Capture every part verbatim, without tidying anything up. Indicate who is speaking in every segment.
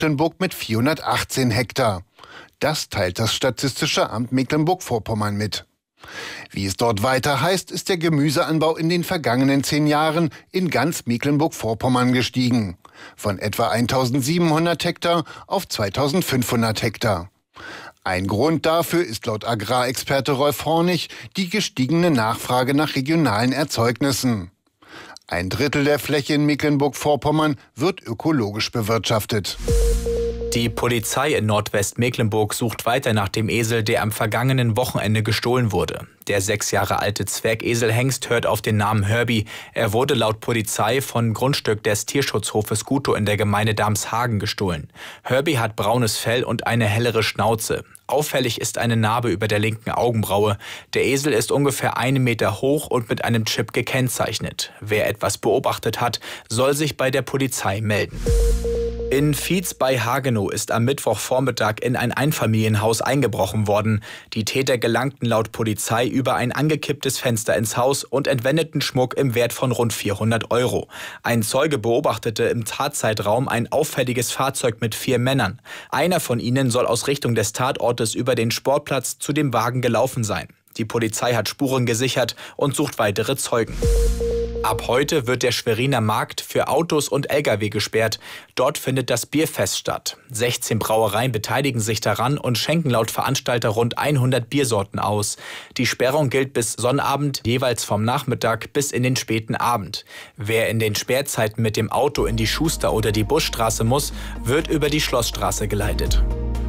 Speaker 1: Mecklenburg mit vierhundertachtzehn Hektar. Das teilt das Statistische Amt Mecklenburg-Vorpommern mit. Wie es dort weiter heißt, ist der Gemüseanbau in den vergangenen zehn Jahren in ganz Mecklenburg-Vorpommern gestiegen. Von etwa eintausendsiebenhundert Hektar auf zweitausendfünfhundert Hektar. Ein Grund dafür ist laut Agrarexperte Rolf Hornig die gestiegene Nachfrage nach regionalen Erzeugnissen. Ein Drittel der Fläche in Mecklenburg-Vorpommern wird ökologisch bewirtschaftet.
Speaker 2: Die Polizei in Nordwestmecklenburg sucht weiter nach dem Esel, der am vergangenen Wochenende gestohlen wurde. Der sechs Jahre alte Zwergeselhengst hört auf den Namen Herbie. Er wurde laut Polizei von Grundstück des Tierschutzhofes Guto in der Gemeinde Damshagen gestohlen. Herbie hat braunes Fell und eine hellere Schnauze. Auffällig ist eine Narbe über der linken Augenbraue. Der Esel ist ungefähr einen Meter hoch und mit einem Chip gekennzeichnet. Wer etwas beobachtet hat, soll sich bei der Polizei melden. In Vietz bei Hagenow ist am Mittwochvormittag in ein Einfamilienhaus eingebrochen worden. Die Täter gelangten laut Polizei über ein angekipptes Fenster ins Haus und entwendeten Schmuck im Wert von rund vierhundert Euro. Ein Zeuge beobachtete im Tatzeitraum ein auffälliges Fahrzeug mit vier Männern. Einer von ihnen soll aus Richtung des Tatortes über den Sportplatz zu dem Wagen gelaufen sein. Die Polizei hat Spuren gesichert und sucht weitere Zeugen. Ab heute wird der Schweriner Markt für Autos und L K W gesperrt. Dort findet das Bierfest statt. sechzehn Brauereien beteiligen sich daran und schenken laut Veranstalter rund hundert Biersorten aus. Die Sperrung gilt bis Sonnabend, jeweils vom Nachmittag bis in den späten Abend. Wer in den Sperrzeiten mit dem Auto in die Schuster- oder die Busstraße muss, wird über die Schlossstraße geleitet.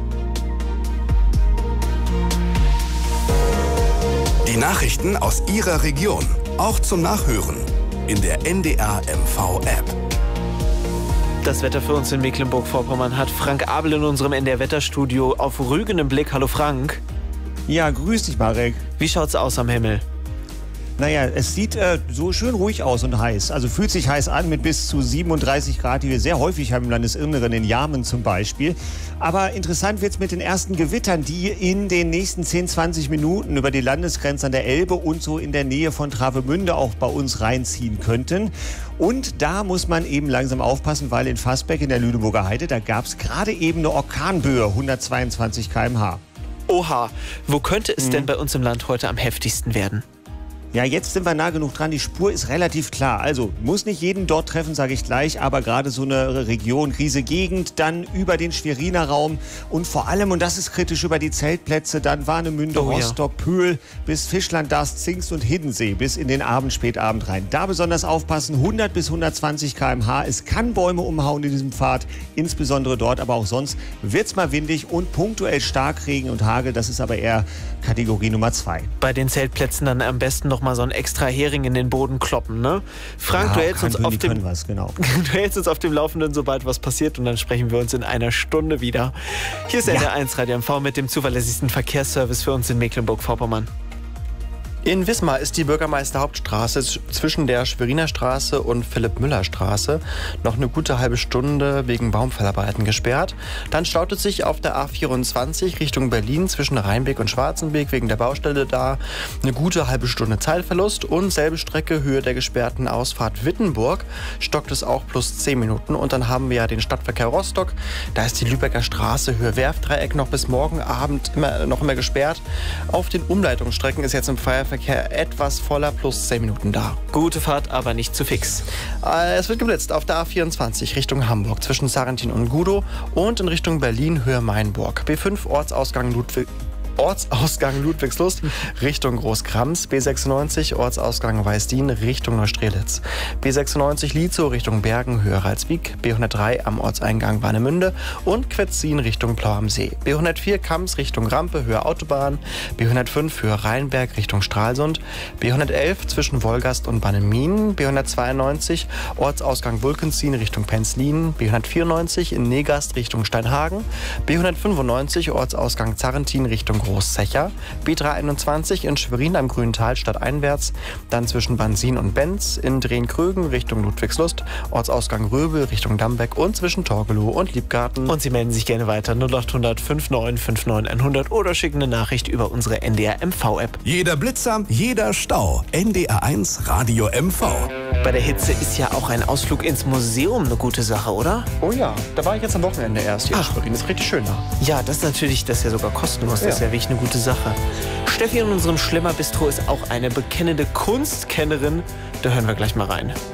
Speaker 3: Die Nachrichten aus Ihrer Region, auch zum Nachhören in der N D R M V-App.
Speaker 4: Das Wetter für uns in Mecklenburg-Vorpommern hat Frank Abel in unserem N D R-Wetterstudio auf Rügen im Blick. Hallo Frank.
Speaker 5: Ja, grüß dich, Marek.
Speaker 4: Wie schaut's aus am Himmel?
Speaker 5: Naja, es sieht äh, so schön ruhig aus und heiß. Also fühlt sich heiß an mit bis zu siebenunddreißig Grad, die wir sehr häufig haben im Landesinneren, in Jarmen zum Beispiel. Aber interessant wird's mit den ersten Gewittern, die in den nächsten zehn, zwanzig Minuten über die Landesgrenze an der Elbe und so in der Nähe von Travemünde auch bei uns reinziehen könnten. Und da muss man eben langsam aufpassen, weil in Fassbeck in der Lüneburger Heide, da gab's gerade eben eine Orkanböe, hundertzweiundzwanzig Kilometer pro Stunde.
Speaker 4: Oha, wo könnte es hm. denn bei uns im Land heute am heftigsten werden?
Speaker 5: Ja, jetzt sind wir nah genug dran. Die Spur ist relativ klar. Also muss nicht jeden dort treffen, sage ich gleich, aber gerade so eine Region, Riese Gegend, dann über den Schweriner Raum und vor allem, und das ist kritisch, über die Zeltplätze, dann Warnemünde, oh, Rostock, ja. Pöhl bis Fischland, Darß, Zingst und Hiddensee bis in den Abend, Spätabend rein. Da besonders aufpassen, hundert bis hundertzwanzig Kilometer pro Stunde. Es kann Bäume umhauen in diesem Pfad, insbesondere dort, aber auch sonst wird es mal windig und punktuell Starkregen und Hagel. Das ist aber eher Kategorie Nummer zwei.
Speaker 4: Bei den Zeltplätzen dann am besten noch mal so ein extra Hering in den Boden kloppen, ne? Frank, ja, du, hältst uns auf dem,
Speaker 5: was, genau.
Speaker 4: du hältst uns auf dem Laufenden, sobald was passiert, und dann sprechen wir uns in einer Stunde wieder. Hier ist ja. N D R eins Radio M V mit dem zuverlässigsten Verkehrsservice für uns in Mecklenburg-Vorpommern.
Speaker 6: In Wismar ist die Bürgermeister-Hauptstraße zwischen der Schweriner Straße und Philipp-Müller-Straße noch eine gute halbe Stunde wegen Baumfellarbeiten gesperrt. Dann staut es sich auf der A vierundzwanzig Richtung Berlin zwischen Rheinbeck und Schwarzenbeek wegen der Baustelle da eine gute halbe Stunde Zeitverlust, und selbe Strecke Höhe der gesperrten Ausfahrt Wittenburg stockt es auch plus zehn Minuten. Und dann haben wir ja den Stadtverkehr Rostock. Da ist die Lübecker Straße Höhe Werftdreieck noch bis morgen Abend immer, noch immer gesperrt. Auf den Umleitungsstrecken ist jetzt im Feierverkehr etwas voller, plus zehn Minuten da.
Speaker 4: Gute Fahrt, aber nicht zu fix.
Speaker 6: Es wird geblitzt auf der A vierundzwanzig Richtung Hamburg zwischen Sarrentin und Gudow und in Richtung Berlin Höhe Mainburg. B fünf Ortsausgang Ludwig Ortsausgang Ludwigslust Richtung Großkrams, B sechsundneunzig Ortsausgang Weißdien Richtung Neustrelitz, B sechsundneunzig Lietzow Richtung Bergen Höhe Ralswiek, B hundertdrei am Ortseingang Warnemünde und Quetzin Richtung Plau am See, B hundertvier Kams Richtung Rampe Höhe Autobahn, B hundertfünf Höhe Rheinberg Richtung Stralsund, B hundertelf zwischen Wolgast und Bannemin, B hundertzweiundneunzig Ortsausgang Wulkenzien Richtung Penzlin, B hundertvierundneunzig in Negast Richtung Steinhagen, B hundertfünfundneunzig Ortsausgang Zarrentin Richtung Großzecher, B dreihunderteinundzwanzig in Schwerin am Grüntal stadteinwärts, dann zwischen Bansin und Benz, in Drehn-Krögen Richtung Ludwigslust, Ortsausgang Röbel Richtung Dambeck und zwischen Torgelow und Liebgarten.
Speaker 4: Und Sie melden sich gerne weiter null acht hundert neunundfünfzig neunundfünfzig hundert oder schicken eine Nachricht über unsere N D R M V-App.
Speaker 3: Jeder Blitzer, jeder Stau. N D R eins Radio M V.
Speaker 4: Bei der Hitze ist ja auch ein Ausflug ins Museum eine gute Sache, oder?
Speaker 6: Oh ja, da war ich jetzt am Wochenende erst hier in Schwerin. Das ist richtig schön da.
Speaker 4: Ja, das ist natürlich, das ist ja sogar kostenlos. Das ist
Speaker 6: Ja.
Speaker 4: ja wirklich eine gute Sache. Steffi in unserem Schlimmer-Bistro ist auch eine bekennende Kunstkennerin. Da hören wir gleich mal rein.